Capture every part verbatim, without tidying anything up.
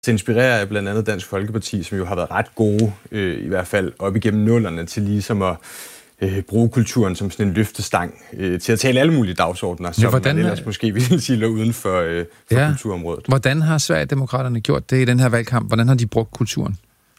Så inspirerer jeg blandt andet Dansk Folkeparti, som jo har været ret gode, øh, i hvert fald op igennem nullerne, til ligesom at øh, bruge kulturen som sådan en løftestang øh, til at tale alle mulige dagsordner, som ja, hvordan, man ellers måske ville sige lå uden for, øh, for ja. kulturområdet. Hvordan har Sverigedemokraterne gjort det i den her valgkamp? Hvordan har de brugt kulturen?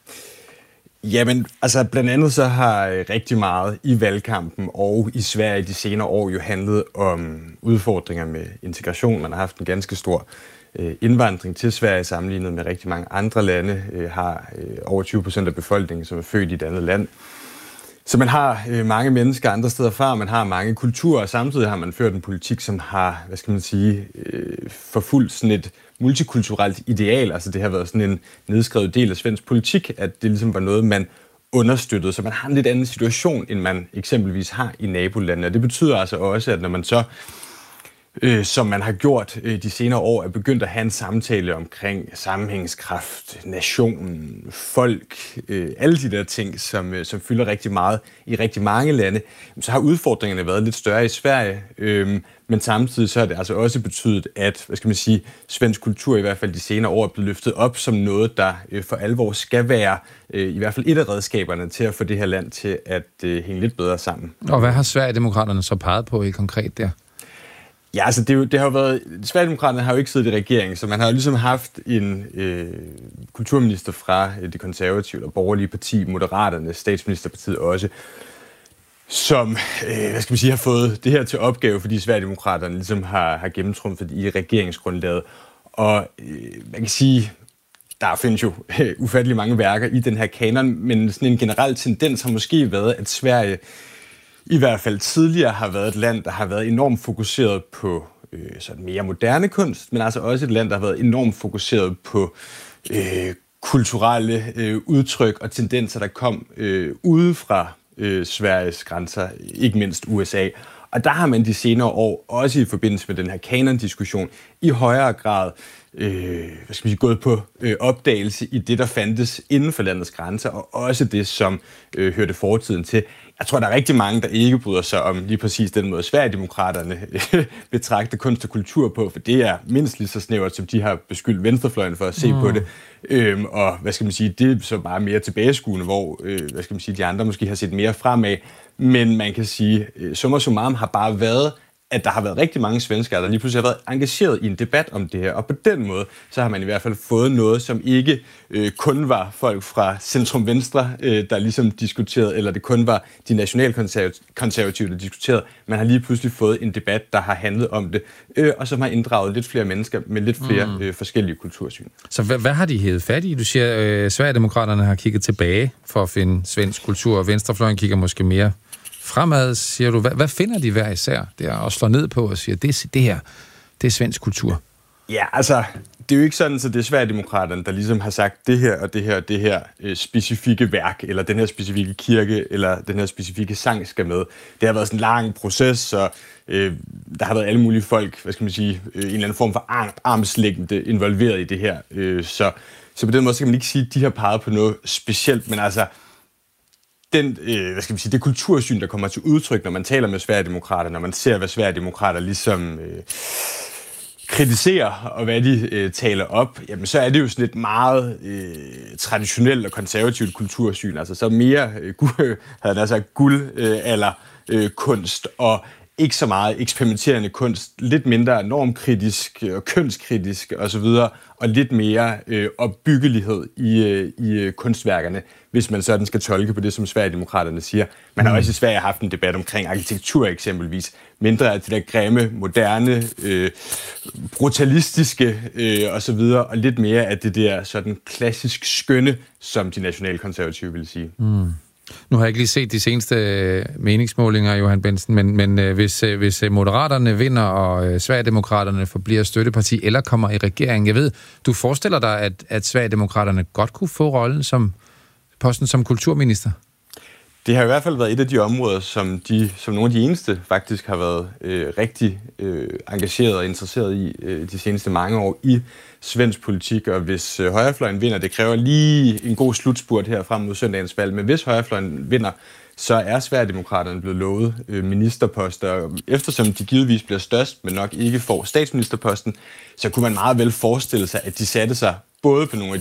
Jamen, altså blandt andet så har rigtig meget i valgkampen og i Sverige de senere år jo handlet om udfordringer med integration. Man har haft en ganske stor øh, indvandring til Sverige sammenlignet med rigtig mange andre lande. Øh, har øh, over tyve procent af befolkningen, som er født i et andet land. Så man har øh, mange mennesker andre steder fra, man har mange kulturer, og samtidig har man ført en politik, som har, hvad skal man sige, øh, forfulgt sådan et multikulturelt ideal. Altså det har været sådan en nedskrevet del af svensk politik, at det ligesom var noget, man understøttede. Så man har en lidt anden situation, end man eksempelvis har i nabolandene. Og det betyder altså også, at når man så, øh, som man har gjort øh, de senere år, er begyndt at have en samtale omkring sammenhængskraft, nationen, folk, øh, alle de der ting, som, øh, som fylder rigtig meget i rigtig mange lande, så har udfordringerne været lidt større i Sverige. Øh, Men samtidig så har det altså også betydet, at hvad skal man sige, svensk kultur i hvert fald de senere år er blevet løftet op som noget, der øh, for alvor skal være øh, i hvert fald et af redskaberne til at få det her land til at øh, hænge lidt bedre sammen. Og hvad har Sverigedemokraterne så peget på i konkret der? Ja, altså det, det har jo været... Sverigedemokraterne har jo ikke siddet i regeringen, så man har jo ligesom haft en øh, kulturminister fra øh, det konservative og borgerlige parti, Moderaterne, statsministerpartiet også, som, øh, hvad skal man sige, har fået det her til opgave, fordi Sverigedemokraterne ligesom har, har gennemtrumfet i regeringsgrundlaget. Og øh, man kan sige, der findes jo øh, ufattelig mange værker i den her kanon, men sådan en generel tendens har måske været, at Sverige i hvert fald tidligere har været et land, der har været enormt fokuseret på øh, sådan mere moderne kunst, men altså også et land, der har været enormt fokuseret på øh, kulturelle øh, udtryk og tendenser, der kom øh, udefra Øh, Sveriges grænser, ikke mindst U S A. Og der har man de senere år, også i forbindelse med den her kanon-diskussion, i højere grad øh, hvad skal man sige, gået på øh, opdagelse i det, der fandtes inden for landets grænser, og også det, som øh, hørte fortiden til. Jeg tror, der er rigtig mange, der ikke bryder sig om lige præcis den måde, Sverigedemokraterne øh, betragter kunst og kultur på, for det er mindst lige så snævert, som de har beskyldt venstrefløjen for at se mm. på det. Øhm, og hvad skal man sige, det er så bare mere tilbageskuende, hvor øh, hvad skal man sige, de andre måske har set mere fremad. Men man kan sige, øh, summa summarum har bare været, at der har været rigtig mange svenskere, der lige pludselig har været engageret i en debat om det her. Og på den måde, så har man i hvert fald fået noget, som ikke øh, kun var folk fra centrum-venstre, øh, der ligesom diskuterede, eller det kun var de nationalkonservative, der diskuterede. Man har lige pludselig fået en debat, der har handlet om det, øh, og som har inddraget lidt flere mennesker med lidt flere mm. øh, forskellige kultursyn. Så hvad, hvad har de hævet fat i? Du siger, øh, Sverigedemokraterne har kigget tilbage for at finde svensk kultur, og venstrefløjen kigger måske mere fremad, siger du. Hvad, hvad finder de hver især der og slår ned på og siger, det, det her, det er svensk kultur? Ja, altså, det er jo ikke sådan, at det er Sverigedemokraterne, der ligesom har sagt det her og det her og det her øh, specifikke værk, eller den her specifikke kirke, eller den her specifikke sang skal med. Det har været sådan en lang proces, og øh, der har været alle mulige folk, hvad skal man sige, øh, en eller anden form for arm, armslængde involveret i det her. Øh, så, så på den måde så kan man ikke sige, at de har peget på noget specielt, men altså, Den, øh, hvad skal man sige, det kultursyn, der kommer til udtryk, når man taler med Sverigedemokrater, når man ser, hvad Sverigedemokrater ligesom øh, kritiserer, og hvad de øh, taler op, jamen så er det jo sådan et meget øh, traditionelt og konservativt kultursyn. Altså så mere, øh, gu- havde jeg sagt, guld øh, eller øh, kunst, og ikke så meget eksperimenterende kunst, lidt mindre normkritisk og kønskritisk osv., og lidt mere øh, opbyggelighed i, øh, i øh, kunstværkerne, hvis man sådan skal tolke på det, som Sverigedemokraterne siger. Man har også i Sverige haft en debat omkring arkitektur eksempelvis. Mindre af det der grimme, moderne, øh, brutalistiske øh, osv., og lidt mere af det der sådan klassisk skønne, som de nationalkonservative vil sige. Mm. Nu har jeg ikke lige set de seneste meningsmålinger, Johan Bentzen, men, men hvis, hvis Moderaterne vinder, og Sverigedemokraterne forbliver støtteparti eller kommer i regering, jeg ved, du forestiller dig, at, at Sverigedemokraterne godt kunne få rollen som posten som kulturminister? Det har i hvert fald været et af de områder, som, de, som nogle af de eneste faktisk har været øh, rigtig øh, engageret og interesseret i øh, de seneste mange år i svensk politik. Og hvis øh, højrefløjen vinder, det kræver lige en god slutspurt her frem mod søndagens valg, men hvis højrefløjen vinder, så er Sverigedemokraterne blevet lovet øh, ministerposter. Eftersom de givetvis bliver størst, men nok ikke får statsministerposten, så kunne man meget vel forestille sig, at de satte sig både på nogle af